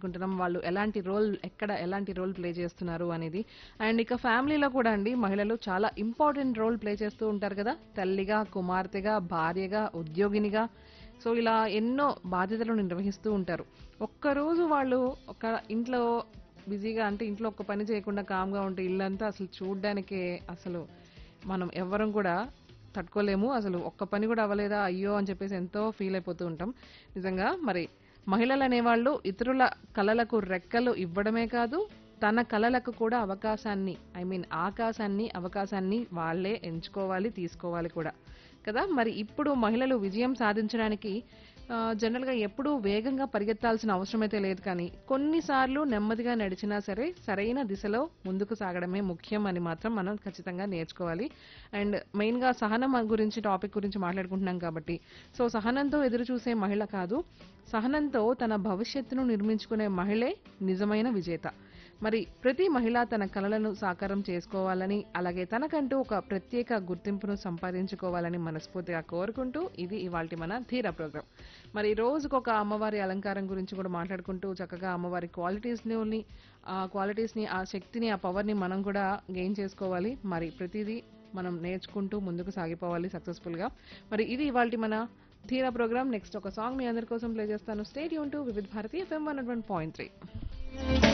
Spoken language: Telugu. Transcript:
మాట్లాడుకుంటున్నాం. వాళ్ళు ఎలాంటి రోల్ ప్లే చేస్తున్నారు అనేది. అండ్ ఇక ఫ్యామిలీలో కూడా అండి మహిళలు చాలా ఇంపార్టెంట్ రోల్ ప్లే చేస్తూ ఉంటారు కదా! తల్లిగా, కుమార్తెగా, భార్యగా, ఉద్యోగినిగా. సో ఇలా ఎన్నో బాధ్యతలను నిర్వహిస్తూ ఉంటారు. ఒక్కరోజు వాళ్ళు ఒక ఇంట్లో బిజీగా అంటే ఇంట్లో ఒక్క పని చేయకుండా కామ్‌గా ఉంటే ఇల్లంతా అసలు చూడ్డానికే అసలు మనం ఎవ్వరం కూడా తట్టుకోలేము. అసలు ఒక్క పని కూడా అవ్వలేదా అయ్యో అని చెప్పేసి ఎంతో ఫీల్ అయిపోతూ ఉంటాం. నిజంగా మరి మహిళలనేవాళ్ళు ఇతరుల కలలకు రెక్కలు ఇవ్వడమే కాదు, తన కలలకు కూడా అవకాశాన్ని వాళ్ళే ఎంచుకోవాలి, తీసుకోవాలి కూడా. కదా! మరి ఇప్పుడు మహిళలు విజయం సాధించడానికి జనరల్‌గా ఎప్పుడూ వేగంగా పరిగెత్తాల్సిన అవసరమైతే లేదు కానీ, కొన్నిసార్లు నెమ్మదిగా నడిచినా సరే, సరైన దిశలో ముందుకు సాగడమే ముఖ్యం అని మాత్రం మనం ఖచ్చితంగా నేర్చుకోవాలి. అండ్ మెయిన్‌గా సహనం గురించి టాపిక్ గురించి మాట్లాడుకుంటున్నాం కాబట్టి, సో సహనంతో ఎదురు చూసే మహిళ కాదు, సహనంతో తన భవిష్యత్తును నిర్మించుకునే మహిళే నిజమైన విజేత. మరి ప్రతి మహిళ తన కలలను సాకారం చేసుకోవాలని, అలాగే తనకంటూ ఒక ప్రత్యేక గుర్తింపును సంపాదించుకోవాలని మనస్ఫూర్తిగా కోరుకుంటూ, ఇది ఇవాల్టి మన ధీర ప్రోగ్రాం. మరి రోజుకొక అమ్మవారి అలంకారం గురించి కూడా మాట్లాడుకుంటూ, చక్కగా అమ్మవారి క్వాలిటీస్‌ని, ఆ శక్తిని, ఆ పవర్‌ని మనం కూడా గెయిన్ చేసుకోవాలి. మరి ప్రతిదీ మనం నేర్చుకుంటూ ముందుకు సాగిపోవాలి సక్సెస్‌ఫుల్‌గా. మరి ఇది ఇవాల్టి మన ధీర ప్రోగ్రాం. నెక్స్ట్ ఒక సాంగ్ మీ అందరి కోసం ప్లే చేస్తాను. Stay tune to Vividh Bharati FM 101.3.